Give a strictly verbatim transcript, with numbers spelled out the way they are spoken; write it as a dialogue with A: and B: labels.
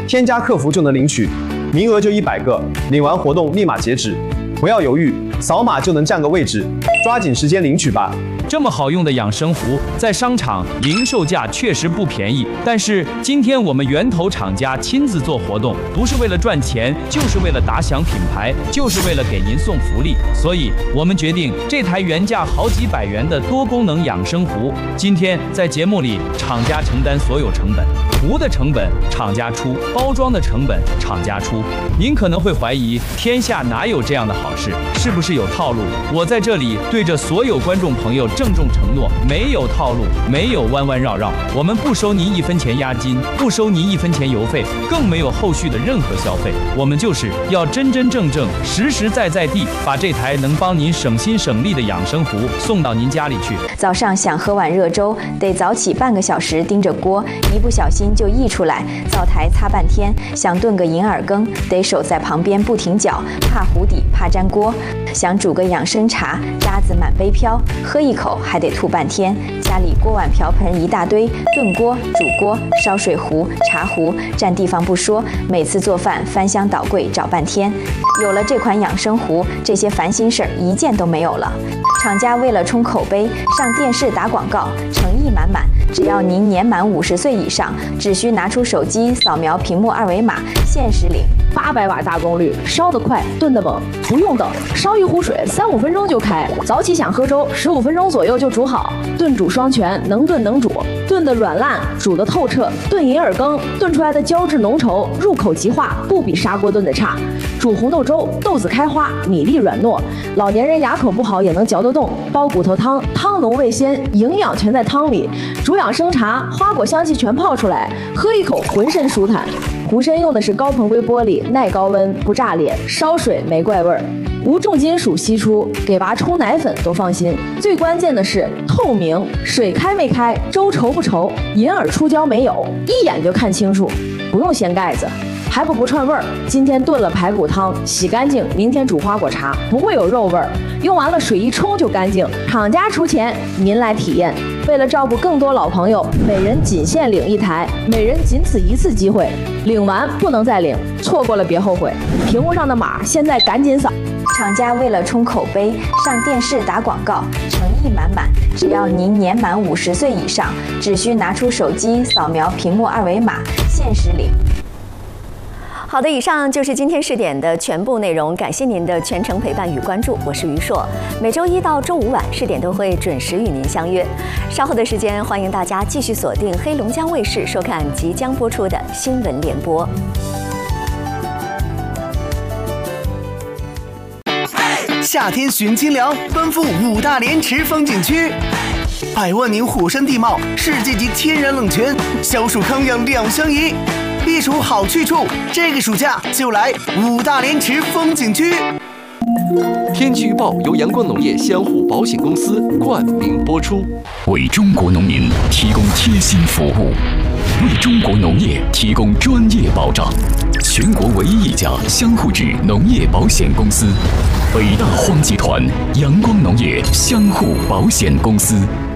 A: 添加客服就能领取，名额就一百个，领完活动立马截止，不要犹豫，扫码就能占个位置，抓紧时间领取吧。
B: 这么好用的养生壶，在商场零售价确实不便宜，但是今天我们源头厂家亲自做活动，不是为了赚钱，就是为了打响品牌，就是为了给您送福利，所以我们决定这台原价好几百元的多功能养生壶，今天在节目里厂家承担所有成本，壶的成本厂家出，包装的成本厂家出。您可能会怀疑，天下哪有这样的好事？是不是有套路？我在这里对着所有观众朋友郑重承诺，没有套路，没有弯弯绕绕，我们不收您一分钱押金，不收您一分钱邮费，更没有后续的任何消费。我们就是要真真正正、实实在在地把这台能帮您省心省力的养生壶送到您家里去。
C: 早上想喝碗热粥，得早起半个小时盯着锅，一不小心就溢出来，灶台擦半天；想炖个银耳羹，得守在旁边不停搅，怕糊底，怕粘锅；想煮个养生茶，渣子满杯飘，喝一口还得吐半天。家里锅碗瓢盆一大堆，炖锅、煮锅、烧水壶、茶壶，占地方不说，每次做饭翻箱倒柜找半天。有了这款养生壶，这些烦心事儿一件都没有了。厂家为了冲口碑，上电视打广告，诚意满满。只要您年满五十岁以上，只需拿出手机扫描屏幕二维码，限时领。
D: 八百瓦大功率，烧得快，炖得猛，不用等，烧一壶水三五分钟就开。早起想喝粥，十五分钟左右就煮好。炖煮双全，能炖能煮，炖得软烂，煮得透彻。炖银耳羹，炖出来的胶质浓稠，入口即化，不比砂锅炖的差。煮红豆粥，豆子开花，米粒软糯，老年人牙口不好也能嚼得动。煲骨头汤，汤浓味鲜，营养全在汤里。煮养生茶，花果香气全泡出来，喝一口浑身舒坦。壶身用的是高硼硅玻璃，耐高温，不炸裂，烧水没怪味儿，无重金属析出，给娃冲奶粉都放心。最关键的是透明，水开没开，粥稠不稠，银耳出胶没有，一眼就看清楚，不用掀盖子。还不不串味儿，今天炖了排骨汤，洗干净，明天煮花果茶，不会有肉味儿。用完了水一冲就干净。厂家出钱，您来体验。为了照顾更多老朋友，每人仅限领一台，每人仅此一次机会，领完不能再领，错过了别后悔。屏幕上的码现在赶紧扫。
C: 厂家为了冲口碑，上电视打广告，诚意满满。只要您年满五十岁以上，只需拿出手机扫描屏幕二维码，限时领。
E: 好的，以上就是今天视点的全部内容，感谢您的全程陪伴与关注，我是于硕。每周一到周五晚视点都会准时与您相约。稍后的时间，欢迎大家继续锁定黑龙江卫视收看即将播出的新闻联播。
F: 夏天寻清凉，奔赴五大连池风景区。百万年火山地貌，世界级天然冷泉，消暑康养两相宜。避暑好去处，这个暑假就来五大连池风景区。
G: 天气预报由阳光农业相互保险公司冠名播出，
H: 为中国农民提供贴心服务，为中国农业提供专业保障。全国唯一一家相互制农业保险公司，北大荒集团阳光农业相互保险公司。